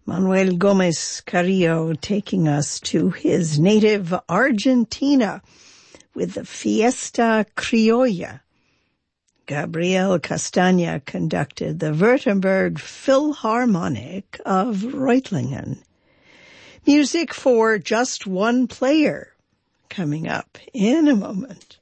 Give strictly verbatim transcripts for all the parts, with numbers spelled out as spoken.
Manuel Gomez Carrillo taking us to his native Argentina with the Fiesta Criolla. Gabriel Castagna conducted the Württemberg Philharmonic of Reutlingen. Music for just one player coming up in a moment.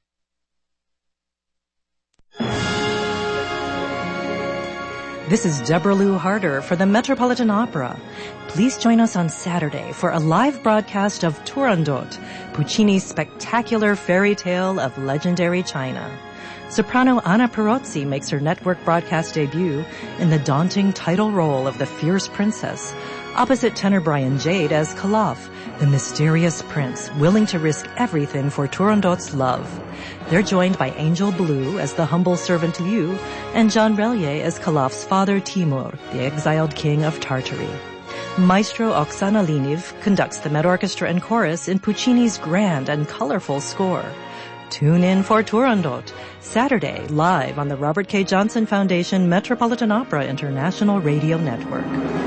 This is Deborah Lou Harder for the Metropolitan Opera. Please join us on Saturday for a live broadcast of Turandot, Puccini's spectacular fairy tale of legendary China. Soprano Anna Perozzi makes her network broadcast debut in the daunting title role of the fierce princess, opposite tenor Brian Jade as Calaf, the mysterious prince willing to risk everything for Turandot's love. They're joined by Angel Blue as the humble servant Liu and Jean Relier as Calaf's father Timur, the exiled king of Tartary. Maestro Oksana Liniv conducts the Met Orchestra and Chorus in Puccini's grand and colorful score. Tune in for Turandot, Saturday, live on the Robert K. Johnson Foundation Metropolitan Opera International Radio Network.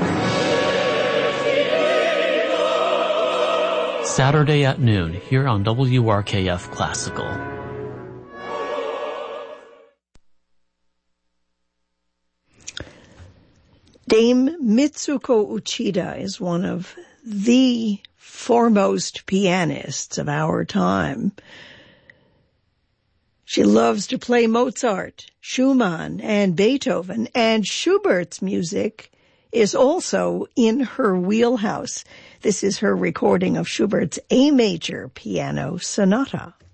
Saturday at noon, here on W R K F Classical. Dame Mitsuko Uchida is one of the foremost pianists of our time. She loves to play Mozart, Schumann, and Beethoven, and Schubert's music is also in her wheelhouse. This is her recording of Schubert's A Major Piano Sonata.